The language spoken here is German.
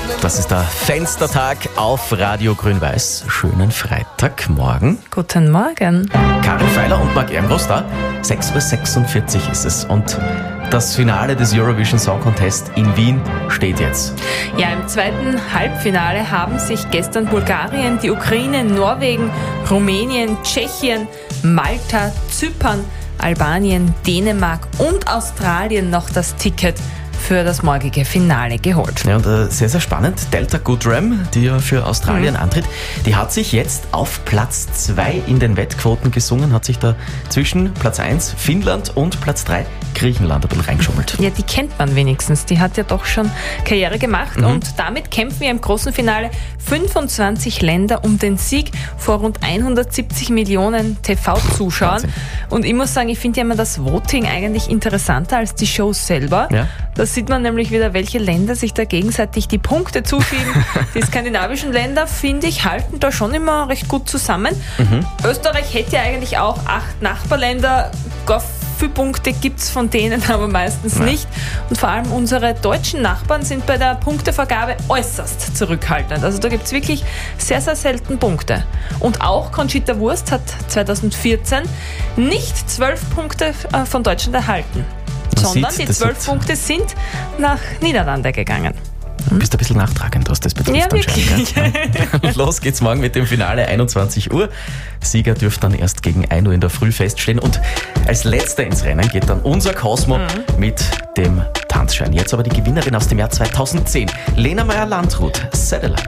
Das ist der Fenstertag auf Radio Grün-Weiß. Schönen Freitagmorgen. Guten Morgen. Karin Feiler und Marc Ehrengroß da. 6:46 Uhr ist es. Und das Finale des Eurovision Song Contest in Wien steht jetzt. Ja, im zweiten Halbfinale haben sich gestern Bulgarien, die Ukraine, Norwegen, Rumänien, Tschechien, Malta, Zypern, Albanien, Dänemark und Australien noch das Ticket für das morgige Finale geholt. Ja, und sehr, sehr spannend. Delta Goodrem, die ja für Australien antritt, die hat sich jetzt auf Platz 2 in den Wettquoten gesungen, hat sich da zwischen Platz 1 Finnland und Platz 3 Griechenland ein bisschen reingeschummelt. Ja, die kennt man wenigstens. Die hat ja doch schon Karriere gemacht und damit kämpfen wir im großen Finale 25 Länder um den Sieg vor rund 170 Millionen TV-Zuschauern. Wahnsinn. Und ich muss sagen, ich finde ja immer das Voting eigentlich interessanter als die Show selber. Ja. Da sieht man nämlich wieder, welche Länder sich da gegenseitig die Punkte zuschieben. Die skandinavischen Länder, finde ich, halten da schon immer recht gut zusammen. Österreich hätte ja eigentlich auch 8 Nachbarländer. Viele Punkte gibt es von denen aber meistens nicht. Und vor allem unsere deutschen Nachbarn sind bei der Punktevergabe äußerst zurückhaltend. Also da gibt es wirklich sehr, sehr selten Punkte. Und auch Conchita Wurst hat 2014 nicht 12 Punkte von Deutschland erhalten, sondern die 12 Punkte sind nach Niederlande gegangen. Du bist ein bisschen nachtragend, was das betrifft. Ja, wirklich. Und los geht's morgen mit dem Finale, 21 Uhr. Sieger dürfte dann erst gegen 1 Uhr in der Früh feststehen. Und als letzter ins Rennen geht dann unser Cosmo mit dem Tanzschein. Jetzt aber die Gewinnerin aus dem Jahr 2010, Lena Meyer-Landrut, Satellite.